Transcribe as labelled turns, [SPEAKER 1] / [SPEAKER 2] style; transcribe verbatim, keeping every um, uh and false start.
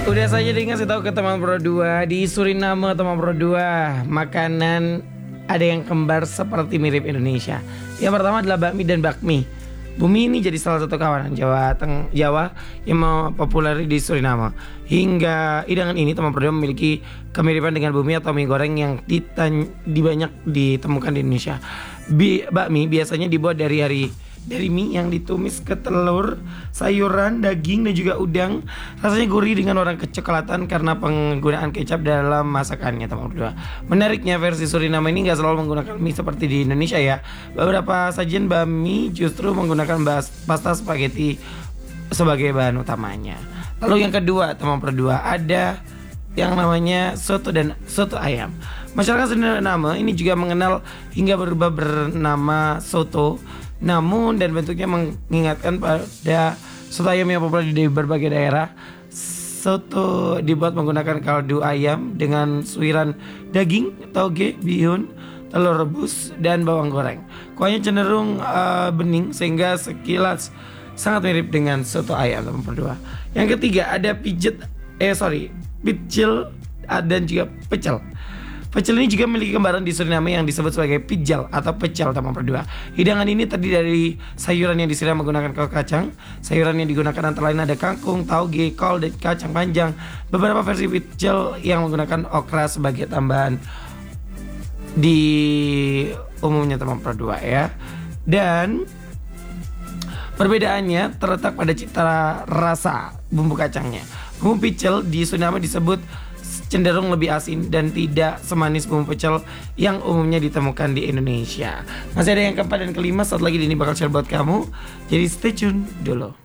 [SPEAKER 1] Udah saja dikasih tahu ke teman Pro dua, di Suriname teman Pro dua, makanan ada yang kembar seperti mirip Indonesia. Yang pertama adalah bakmi dan bakmi. Bumi ini jadi salah satu kawanan Jawa Teng Jawa yang populer di Suriname. Hingga hidangan ini teman Pro dua memiliki kemiripan dengan bumi atau mie goreng yang ditan di banyak ditemukan di Indonesia. Bi bakmi biasanya dibuat dari hari dari mie yang ditumis ke telur, sayuran, daging, dan juga udang. Rasanya gurih dengan warna kecoklatan karena penggunaan kecap dalam masakannya teman berdua. Menariknya versi Suriname ini nggak selalu menggunakan mie seperti di Indonesia ya. Beberapa sajian bakmi justru menggunakan pasta spaghetti sebagai bahan utamanya. Lalu yang kedua teman berdua ada yang namanya soto dan soto ayam. Masyarakat Suriname ini juga mengenal hingga berubah bernama soto, namun dan bentuknya mengingatkan pada soto ayam yang populer di berbagai daerah. Soto dibuat menggunakan kaldu ayam dengan suiran daging, toge, bihun, telur rebus, dan bawang goreng. Kuahnya cenderung uh, bening sehingga sekilas sangat mirip dengan soto ayam teman berdua. Yang ketiga ada pijet, eh sorry, picel dan juga pecel. Pecel ini juga memiliki kembaran di Suriname yang disebut sebagai pijal atau pecel teman berdua. Hidangan ini terdiri dari sayuran yang disiram menggunakan kol kacang. Sayuran yang digunakan antara lain ada kangkung, tauge, kol, dan kacang panjang. Beberapa versi pecel yang menggunakan okra sebagai tambahan di umumnya teman berdua ya. Dan perbedaannya terletak pada cita rasa bumbu kacangnya. Bumbu pecel di Suriname disebut cenderung lebih asin dan tidak semanis bumbu pecel yang umumnya ditemukan di Indonesia. Masih ada yang keempat dan kelima, saat lagi ini bakal share buat kamu. Jadi stay tune dulu.